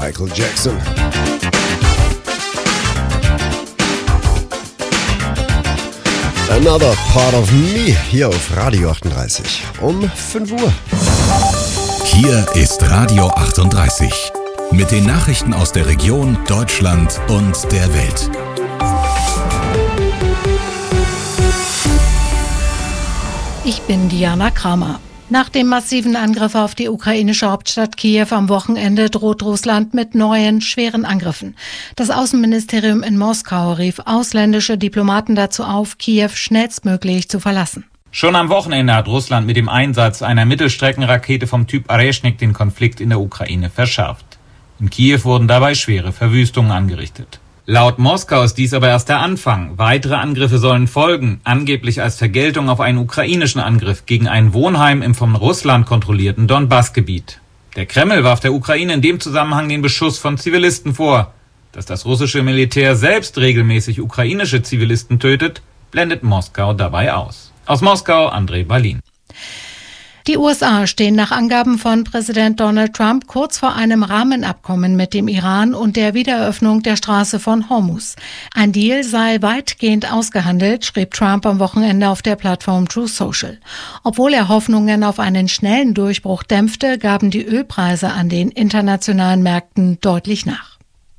Michael Jackson. Another Part of Me hier auf Radio 38 um 5 Uhr. Hier ist Radio 38 mit den Nachrichten aus der Region, Deutschland und der Welt. Ich bin Diana Kramer. Nach dem massiven Angriff auf die ukrainische Hauptstadt Kiew am Wochenende droht Russland mit neuen, schweren Angriffen. Das Außenministerium in Moskau rief ausländische Diplomaten dazu auf, Kiew schnellstmöglich zu verlassen. Schon am Wochenende hat Russland mit dem Einsatz einer Mittelstreckenrakete vom Typ Areshnik den Konflikt in der Ukraine verschärft. In Kiew wurden dabei schwere Verwüstungen angerichtet. Laut Moskau ist dies aber erst der Anfang. Weitere Angriffe sollen folgen, angeblich als Vergeltung auf einen ukrainischen Angriff gegen ein Wohnheim im von Russland kontrollierten Donbass-Gebiet. Der Kreml warf der Ukraine in dem Zusammenhang den Beschuss von Zivilisten vor. Dass das russische Militär selbst regelmäßig ukrainische Zivilisten tötet, blendet Moskau dabei aus. Aus Moskau, André Balin. Die USA stehen nach Angaben von Präsident Donald Trump kurz vor einem Rahmenabkommen mit dem Iran und der Wiedereröffnung der Straße von Hormuz. Ein Deal sei weitgehend ausgehandelt, schrieb Trump am Wochenende auf der Plattform Truth Social. Obwohl er Hoffnungen auf einen schnellen Durchbruch dämpfte, gaben die Ölpreise an den internationalen Märkten deutlich nach.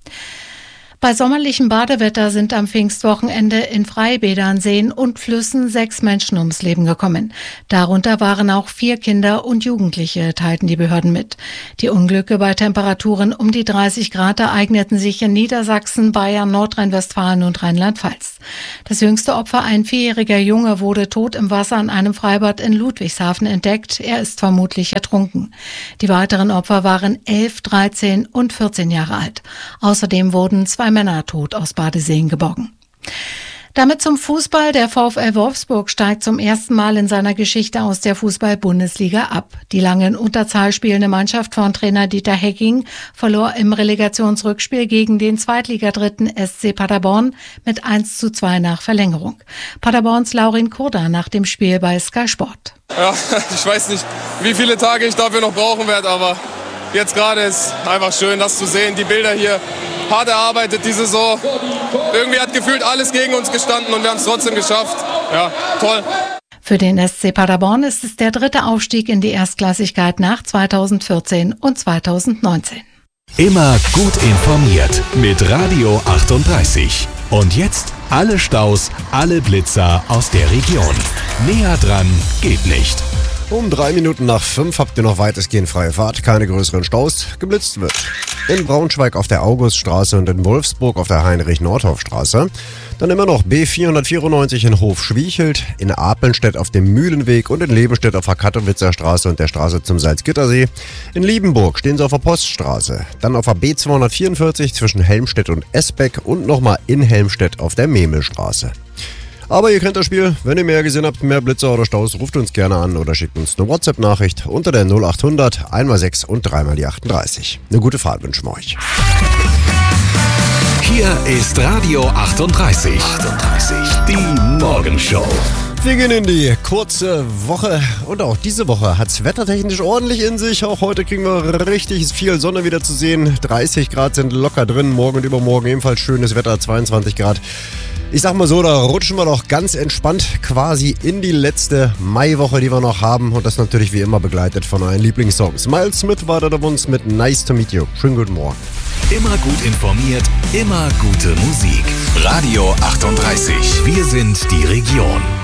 Bei sommerlichem Badewetter sind am Pfingstwochenende in Freibädern, Seen und Flüssen 6 Menschen ums Leben gekommen. Darunter waren auch 4 Kinder und Jugendliche, teilten die Behörden mit. Die Unglücke bei Temperaturen um die 30 Grad ereigneten sich in Niedersachsen, Bayern, Nordrhein-Westfalen und Rheinland-Pfalz. Das jüngste Opfer, ein 4-jähriger Junge, wurde tot im Wasser an einem Freibad in Ludwigshafen entdeckt. Er ist vermutlich ertrunken. Die weiteren Opfer waren 11, 13 und 14 Jahre alt. Außerdem wurden 2 Männer tot aus Badeseen geborgen. Damit zum Fußball. Der VfL Wolfsburg steigt zum ersten Mal in seiner Geschichte aus der Fußball-Bundesliga ab. Die lange in Unterzahl spielende Mannschaft von Trainer Dieter Hecking verlor im Relegationsrückspiel gegen den Zweitligadritten SC Paderborn mit 1:2 nach Verlängerung. Paderborns Laurin Kurda nach dem Spiel bei Sky Sport. Ja, ich weiß nicht, wie viele Tage ich dafür noch brauchen werde, aber jetzt gerade ist einfach schön, das zu sehen. Die Bilder hier, hart erarbeitet die Saison. Irgendwie hat gefühlt alles gegen uns gestanden und wir haben es trotzdem geschafft. Ja, toll. Für den SC Paderborn ist es der 3. Aufstieg in die Erstklassigkeit nach 2014 und 2019. Immer gut informiert mit Radio 38. Und jetzt alle Staus, alle Blitzer aus der Region. Näher dran geht nicht. Um 3 Minuten nach 5 habt ihr noch weitestgehend freie Fahrt, keine größeren Staus, geblitzt wird. In Braunschweig auf der Auguststraße und in Wolfsburg auf der Heinrich-Nordhoff-Straße. Dann immer noch B494 in Hof-Schwiechelt, in Apelnstedt auf dem Mühlenweg und in Lebenstedt auf der Kattowitzer Straße und der Straße zum Salzgittersee. In Liebenburg stehen sie auf der Poststraße. Dann auf der B244 zwischen Helmstedt und Esbeck und nochmal in Helmstedt auf der Memelstraße. Aber ihr kennt das Spiel. Wenn ihr mehr gesehen habt, mehr Blitzer oder Staus, ruft uns gerne an oder schickt uns eine WhatsApp-Nachricht unter der 0800 1x6 und 3x38. Eine gute Fahrt wünschen wir euch. Hier ist Radio 38. Die Morgenshow. Wir gehen in die kurze Woche und auch diese Woche hat es wettertechnisch ordentlich in sich. Auch heute kriegen wir richtig viel Sonne wieder zu sehen. 30 Grad sind locker drin, morgen und übermorgen ebenfalls schönes Wetter, 22 Grad. Ich sag mal so, da rutschen wir doch ganz entspannt quasi in die letzte Maiwoche, die wir noch haben. Und das natürlich wie immer begleitet von euren Lieblingssongs. Miles Smith war da bei uns mit Nice to Meet You. Schönen guten Morgen. Immer gut informiert, immer gute Musik. Radio 38. Wir sind die Region.